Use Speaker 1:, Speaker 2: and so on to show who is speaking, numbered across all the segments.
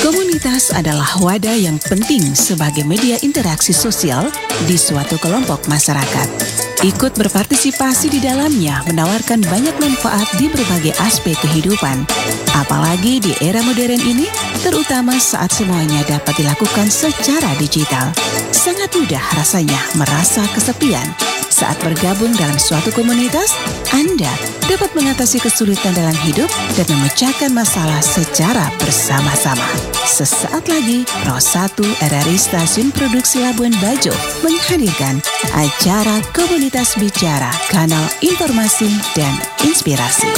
Speaker 1: Komunitas adalah wadah yang penting sebagai media interaksi sosial di suatu kelompok masyarakat. Ikut berpartisipasi di dalamnya menawarkan banyak manfaat di berbagai aspek kehidupan. Apalagi di era modern ini, terutama saat semuanya dapat dilakukan secara digital. Sangat mudah rasanya merasa kesepian. Saat bergabung dalam suatu komunitas, Anda dapat mengatasi kesulitan dalam hidup dan memecahkan masalah secara bersama-sama. Sesaat lagi, Pro 1 RRI Stasiun Produksi Labuan Bajo menghadirkan acara Komunitas Bicara, kanal informasi dan inspirasi.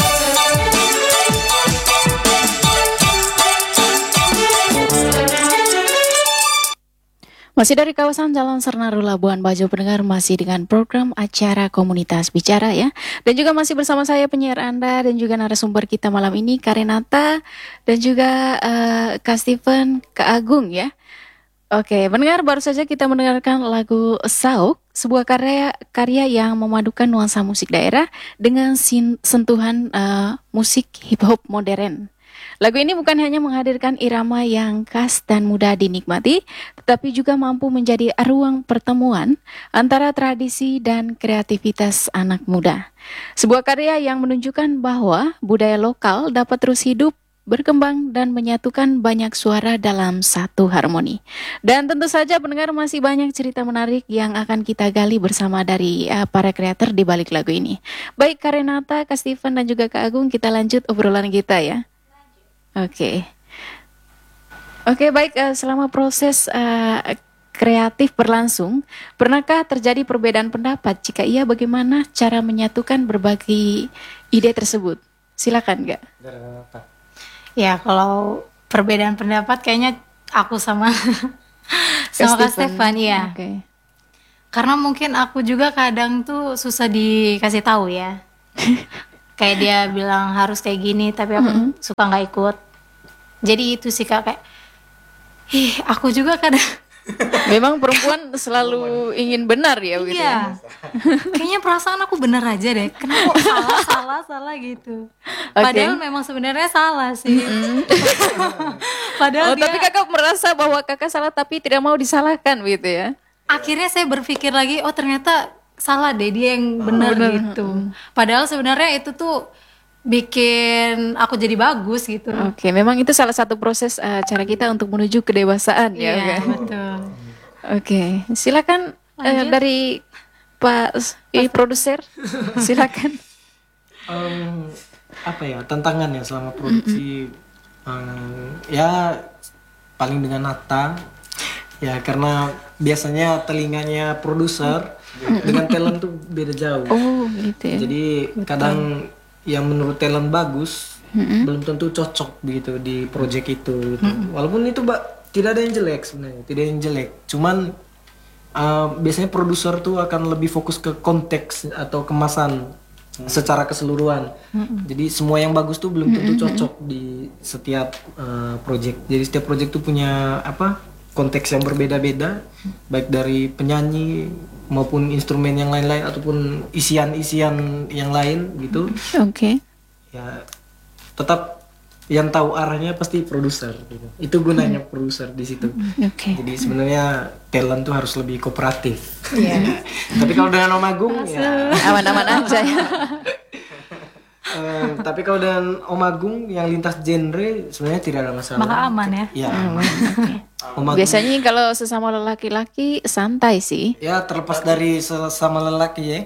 Speaker 2: Masih dari kawasan Jalan Sernaru Labuan Bajo, pendengar masih dengan program acara Komunitas Bicara ya. Dan juga masih bersama saya penyiar Anda dan juga narasumber kita malam ini Kak Renata dan juga Kak Steven, Kak Agung ya. Oke, pendengar, baru saja kita mendengarkan lagu Sauk, sebuah karya yang memadukan nuansa musik daerah dengan sentuhan musik hip hop modern. Lagu ini bukan hanya menghadirkan irama yang khas dan mudah dinikmati, tetapi juga mampu menjadi ruang pertemuan antara tradisi dan kreativitas anak muda. Sebuah karya yang menunjukkan bahwa budaya lokal dapat terus hidup, berkembang, dan menyatukan banyak suara dalam satu harmoni. Dan tentu saja pendengar, masih banyak cerita menarik yang akan kita gali bersama dari para kreator di balik lagu ini. Baik Kak Renata, Kak Steven, dan juga Kak Agung, kita lanjut obrolan kita ya. Oke, baik. Selama proses kreatif berlangsung, pernahkah terjadi perbedaan pendapat? Jika iya, bagaimana cara menyatukan berbagai ide tersebut? Silakan, Kak.
Speaker 3: Ya, kalau perbedaan pendapat kayaknya aku sama Kak Stefan ya.
Speaker 2: Okay.
Speaker 3: Karena mungkin aku juga kadang tuh susah dikasih tahu ya. Kayak dia bilang harus kayak gini, tapi aku suka nggak ikut. Jadi itu sih Kak, kayak aku juga kadang
Speaker 2: memang perempuan selalu ingin benar ya begitu.
Speaker 3: Iya. Kayaknya perasaan aku benar aja deh. Kenapa salah gitu. Padahal memang sebenarnya salah sih. Padahal
Speaker 2: tapi Kakak merasa bahwa Kakak salah tapi tidak mau disalahkan gitu ya.
Speaker 3: Akhirnya saya berpikir lagi, oh ternyata salah deh, dia yang benar gitu. Padahal sebenarnya itu tuh bikin aku jadi bagus gitu.
Speaker 2: Oke, memang itu salah satu proses cara kita untuk menuju kedewasaan ya.
Speaker 3: Iya, betul.
Speaker 2: Oke, silakan dari Pak produser, silakan.
Speaker 4: Apa ya tantangannya selama produksi? Ya paling dengan Nata. Ya karena biasanya telinganya produser dengan talent tuh beda jauh.
Speaker 2: Oh, gitu ya.
Speaker 4: Jadi kadang yang menurut talent bagus belum tentu cocok begitu di project itu gitu. Walaupun itu tidak ada yang jelek sebenarnya, tidak ada yang jelek. Cuman biasanya produser tuh akan lebih fokus ke konteks atau kemasan secara keseluruhan. Jadi semua yang bagus tuh belum tentu cocok di setiap project. Jadi setiap project tuh punya konteks yang berbeda-beda, baik dari penyanyi maupun instrumen yang lain-lain ataupun isian-isian yang lain gitu.
Speaker 2: Oke.
Speaker 4: Ya tetap yang tahu arahnya pasti produser gitu. Itu gunanya produser di situ. Jadi sebenarnya talent tuh harus lebih kooperatif.
Speaker 2: Yeah.
Speaker 4: Tapi kalau dengan Om Agung ya
Speaker 2: aman-aman aja ya.
Speaker 4: Tapi kalau dengan Om Agung yang lintas genre sebenarnya tidak ada masalah.
Speaker 3: Maka aman ya.
Speaker 4: Ya.
Speaker 2: Biasanya kalau sesama laki-laki santai sih.
Speaker 4: Ya terlepas dari sesama lelaki ya.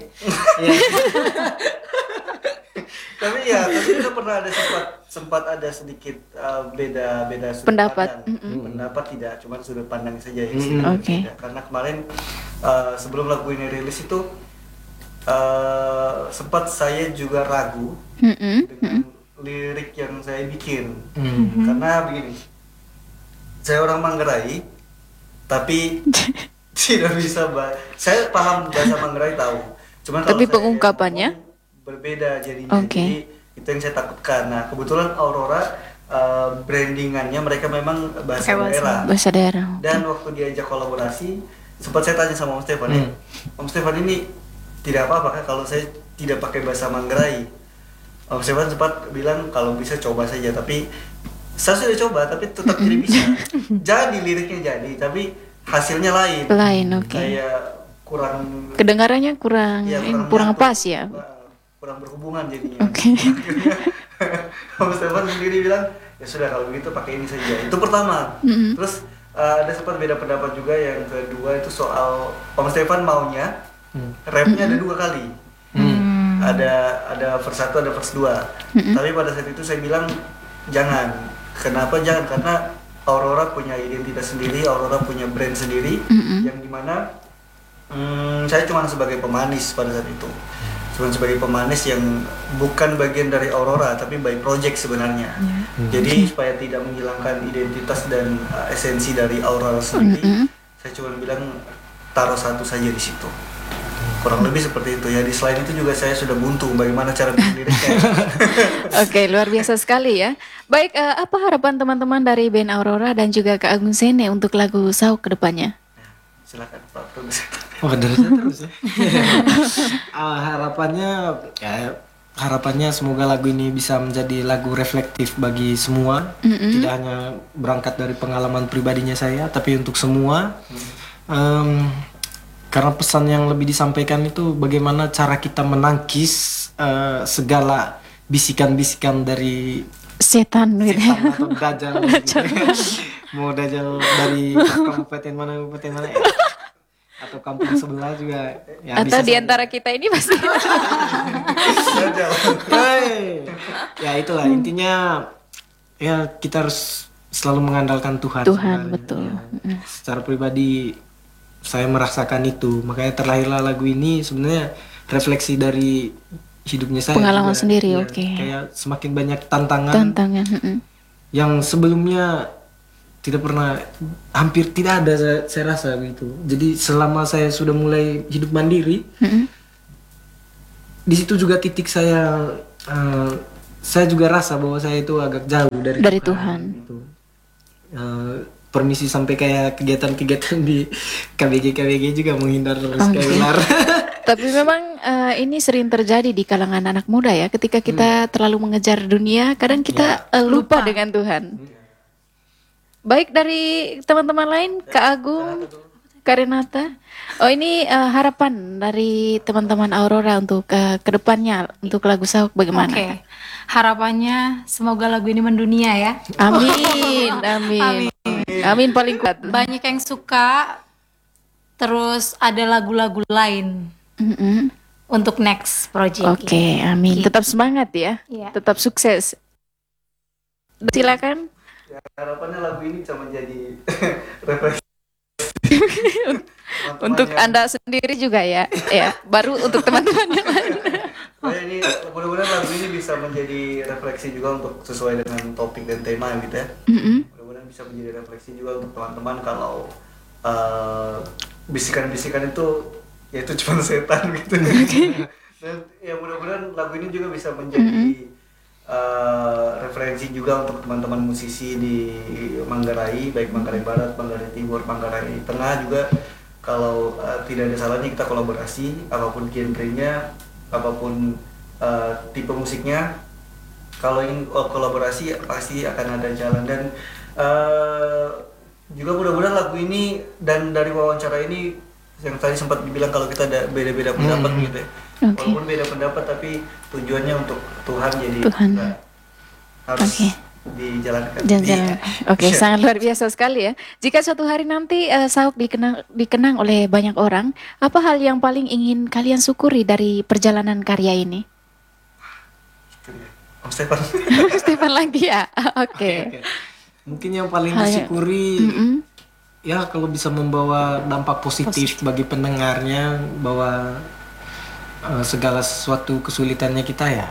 Speaker 5: Tapi kita pernah ada sempat ada sedikit beda sudut
Speaker 2: pendapat.
Speaker 5: Pendapat tidak, cuma sudut pandang saja ya. Karena kemarin sebelum lagu ini rilis itu sempat saya juga ragu dengan lirik yang saya bikin. Karena begini, saya orang Manggarai tapi tidak bisa saya paham bahasa Manggarai tahu, cuman
Speaker 2: tapi pengungkapannya
Speaker 5: berbeda jadinya. Jadi itu yang saya takutkan. Nah kebetulan Aurora brandingannya mereka memang bahasa daerah. Dan waktu diajak kolaborasi sempat saya tanya sama Om Stefan, Om Stefan ini tidak apa-apa kan kalau saya tidak pakai bahasa Manggarai? Om Stefan sempat bilang kalau bisa coba saja, tapi Saya sudah coba tapi tetap tidak bisa. Jadi liriknya jadi, tapi hasilnya lain.
Speaker 2: Oke.
Speaker 5: Kayak kurang,
Speaker 2: kedengarannya kurang,
Speaker 5: ya,
Speaker 2: kurang pas ya.
Speaker 5: Kurang berhubungan jadinya.
Speaker 2: Oke.
Speaker 5: Om Stefan sendiri bilang, ya sudah kalau begitu pakai ini saja. Itu pertama. Terus ada sempat beda pendapat juga. Yang kedua itu soal Om Stefan maunya rapnya ada 2 kali. Ada verse 1, ada verse 2. Tapi pada saat itu saya bilang jangan. Kenapa jangan? Karena Aurora punya identitas sendiri, Aurora punya brand sendiri, yang dimana saya cuma sebagai pemanis pada saat itu. Cuma sebagai pemanis yang bukan bagian dari Aurora, tapi by project sebenarnya. Jadi supaya tidak menghilangkan identitas dan esensi dari Aurora sendiri, saya cuma bilang taruh 1 saja di situ. Kurang lebih seperti itu ya. Di selain itu juga saya sudah buntu bagaimana cara bikin liriknya.
Speaker 2: Oke, luar biasa sekali ya. Baik, apa harapan teman-teman dari band Aurora dan juga Kak Agung Sene untuk lagu Sauk ke depannya?
Speaker 5: Silakan Pak Produser.
Speaker 4: Dari saya terus ya. Harapannya semoga lagu ini bisa menjadi lagu reflektif bagi semua. Tidak hanya berangkat dari pengalaman pribadinya saya, tapi untuk semua. Karena pesan yang lebih disampaikan itu bagaimana cara kita menangkis segala bisikan-bisikan dari
Speaker 2: setan
Speaker 4: atau dajjal. Mau dajjal dari kabupaten mana ya. Atau kampung sebelah juga ya,
Speaker 2: atau di antara kita ini pasti.
Speaker 4: Ya itulah intinya, ya kita harus selalu mengandalkan Tuhan sebenarnya.
Speaker 2: Betul.
Speaker 4: Ya. Secara pribadi saya merasakan itu, makanya terlahirlah lagu ini. Sebenarnya refleksi dari hidupnya saya,
Speaker 2: pengalaman juga, sendiri.
Speaker 4: ya, kayak semakin banyak tantangan. Yang sebelumnya tidak pernah, hampir tidak ada saya rasa gitu. Jadi selama saya sudah mulai hidup mandiri, di situ juga titik saya juga rasa bahwa saya itu agak jauh dari
Speaker 2: Tuhan.
Speaker 4: Gitu. Permisi sampai kayak kegiatan-kegiatan di KBG juga menghindar terus kayak ular.
Speaker 2: Tapi memang ini sering terjadi di kalangan anak muda ya. Ketika kita terlalu mengejar dunia, kadang kita lupa dengan Tuhan. Baik, dari teman-teman lain, Kak Agung, Kak Renata. Oh, ini harapan dari teman-teman Aurora untuk ke depannya untuk lagu Sauk bagaimana?
Speaker 3: Oke. Harapannya semoga lagu ini mendunia ya.
Speaker 2: Amin paling kuat.
Speaker 3: Banyak yang suka, terus ada lagu-lagu lain untuk next project.
Speaker 2: Oke, amin.
Speaker 3: Gitu.
Speaker 2: Tetap semangat ya. Tetap sukses. Silakan.
Speaker 5: Ya, harapannya lagu ini bisa menjadi refleksi
Speaker 2: untuk Anda sendiri juga ya. Ya, baru untuk teman-teman yang lain.
Speaker 5: Ini mudah-mudahan lagu ini bisa menjadi refleksi juga untuk sesuai dengan topik dan tema gitu ya. Mudah-mudahan bisa menjadi refleksi juga untuk teman-teman kalau bisikan-bisikan itu ya itu cuma setan gitu. Dan ya mudah-mudahan lagu ini juga bisa menjadi referensi juga untuk teman-teman musisi di Manggarai, baik Manggarai Barat, Manggarai Timur, Manggarai Tengah juga. Kalau tidak ada salahnya kita kolaborasi, apapun genrenya, apapun tipe musiknya. Kalau ingin kolaborasi pasti akan ada jalan. Dan juga mudah-mudahan lagu ini dan dari wawancara ini yang tadi sempat dibilang kalau kita ada beda-beda pendapat gitu ya. Walaupun beda pendapat tapi tujuannya untuk Tuhan, jadi harus dijalankan.
Speaker 2: Oke, sangat luar biasa sekali ya. Jika suatu hari nanti Sauk dikenang oleh banyak orang, apa hal yang paling ingin kalian syukuri dari perjalanan karya ini?
Speaker 5: Om Stefan.
Speaker 2: Stefan lagi ya. Oke.
Speaker 4: Mungkin yang paling disyukuri ya kalau bisa membawa dampak positif bagi pendengarnya, bahwa segala sesuatu kesulitannya kita ya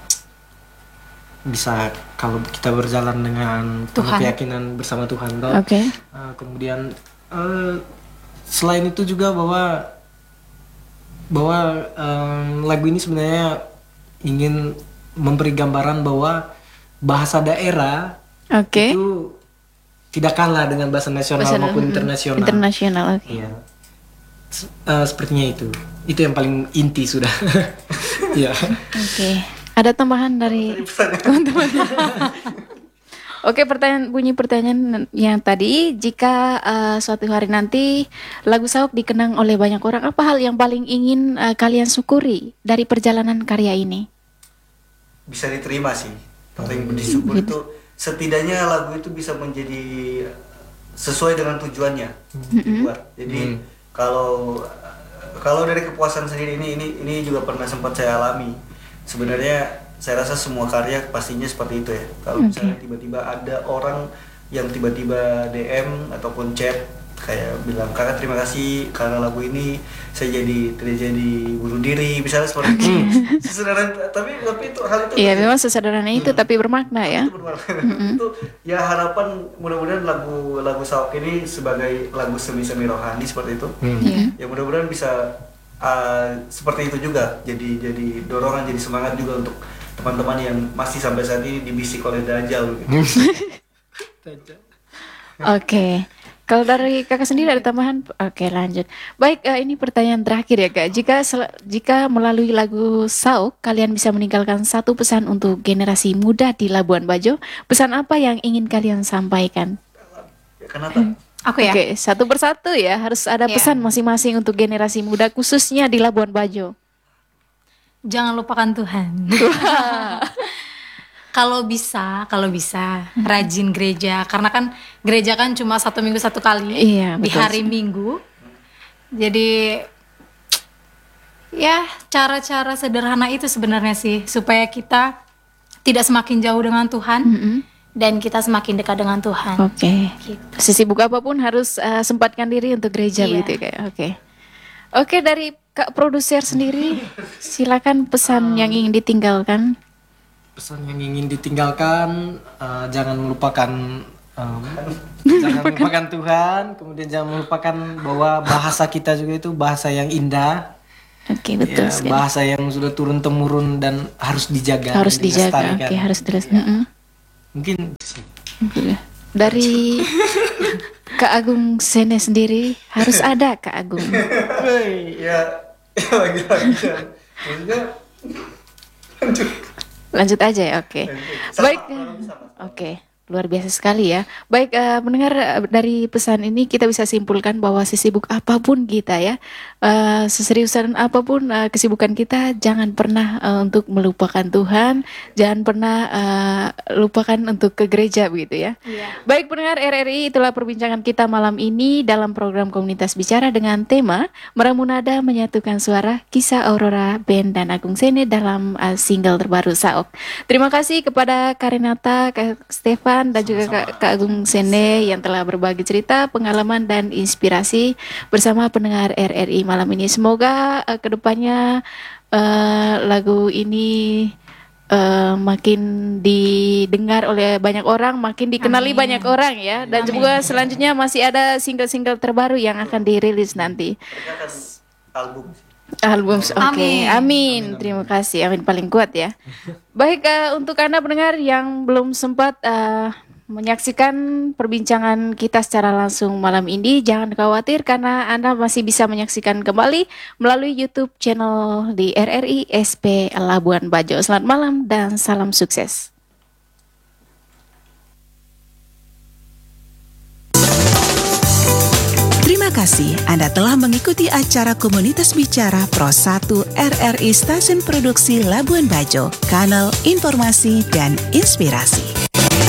Speaker 4: bisa kalau kita berjalan dengan keyakinan bersama Tuhan. Kemudian selain itu juga bahwa lagu ini sebenarnya ingin memberi gambaran bahwa bahasa daerah itu tidak kalah dengan bahasa nasional maupun internasional.
Speaker 2: Oke.
Speaker 4: Ya. Sepertinya itu yang paling inti sudah. Ya.
Speaker 2: Oke. Ada tambahan dari teman-teman? Oke, pertanyaan yang tadi, jika suatu hari nanti lagu Sauk dikenang oleh banyak orang, apa hal yang paling ingin kalian syukuri dari perjalanan karya ini?
Speaker 5: Bisa diterima sih. Paling bersyukur itu setidaknya lagu itu bisa menjadi sesuai dengan tujuannya dibuat. Jadi kalau dari kepuasan sendiri ini juga pernah sempat saya alami. Sebenarnya saya rasa semua karya pastinya seperti itu ya. Kalau misalnya tiba-tiba ada orang yang tiba-tiba DM ataupun chat kayak bilang, "Kakak terima kasih karena lagu ini saya tidak jadi bunuh diri," misalnya seperti itu. Sesederhana tapi itu hal itu.
Speaker 2: Iya, memang sesederhana itu tapi bermakna ya.
Speaker 5: Itu bermakna. Itu ya harapan mudah-mudahan lagu Sauk ini sebagai lagu semi-semi rohani seperti itu. Ya mudah-mudahan bisa seperti itu juga. Jadi dorongan, jadi semangat juga untuk teman-teman yang masih sampai saat ini dibisik oleh Dajjal gitu.
Speaker 2: Oke. Kalau dari kakak sendiri ada tambahan? Oke, lanjut. Baik, ini pertanyaan terakhir ya kak. Jika melalui lagu Sauk kalian bisa meninggalkan satu pesan untuk generasi muda di Labuan Bajo, pesan apa yang ingin kalian sampaikan?
Speaker 5: Kenapa?
Speaker 3: Aku ya.
Speaker 2: Oke, satu persatu ya. Harus ada pesan masing-masing untuk generasi muda khususnya di Labuan Bajo.
Speaker 3: Jangan lupakan Tuhan. Kalau bisa rajin gereja, karena kan gereja kan cuma 1 minggu 1 kali di hari Minggu. Jadi ya cara-cara sederhana itu sebenarnya sih supaya kita tidak semakin jauh dengan Tuhan dan kita semakin dekat dengan Tuhan.
Speaker 2: Oke. Gitu. Sesibuk apapun harus sempatkan diri untuk gereja gitu kayak. Oke, dari Kak produser sendiri, silakan pesan yang ingin ditinggalkan.
Speaker 4: Pesan yang ingin ditinggalkan, jangan melupakan melupakan Tuhan, kemudian jangan melupakan bahwa bahasa kita juga itu bahasa yang indah.
Speaker 2: Oke, betul
Speaker 4: ya, bahasa yang sudah turun temurun dan harus dijaga.
Speaker 2: Harus dijaga. Oke, harus terus.
Speaker 4: Mungkin
Speaker 2: dari Kak Agung Sene sendiri harus ada Kak Agung.
Speaker 5: Ya lagi-lagi. Maksudnya
Speaker 2: lanjut aja ya, oke. Baik, oke. Luar biasa sekali ya. Baik, mendengar dari pesan ini kita bisa simpulkan bahwa sesibuk apapun kita ya, seseriusan apapun kesibukan kita, jangan pernah untuk melupakan Tuhan, jangan pernah lupakan untuk ke gereja begitu ya. Baik pendengar RRI, itulah perbincangan kita malam ini dalam program Komunitas Bicara dengan tema Meramu Nada Menyatukan Suara, kisah Aurora Band dan Agung Sene dalam single terbaru Sauk. Terima kasih kepada Kak Renata, Kak Stefan, dan juga Kak Agung Sene yang telah berbagi cerita, pengalaman dan inspirasi bersama pendengar RRI malam ini. Semoga kedepannya lagu ini makin didengar oleh banyak orang, makin dikenali banyak orang ya. Dan semoga selanjutnya masih ada single-single terbaru yang akan dirilis nanti. Album, oke. Amin. Terima kasih. Amin paling kuat ya. Baik, untuk Anda pendengar yang belum sempat menyaksikan perbincangan kita secara langsung malam ini, jangan khawatir karena Anda masih bisa menyaksikan kembali melalui YouTube channel di RRI SP Labuan Bajo. Selamat malam dan salam sukses.
Speaker 1: Terima kasih Anda telah mengikuti acara Komunitas Bicara Pro 1 RRI Stasiun Produksi Labuan Bajo, kanal informasi dan inspirasi.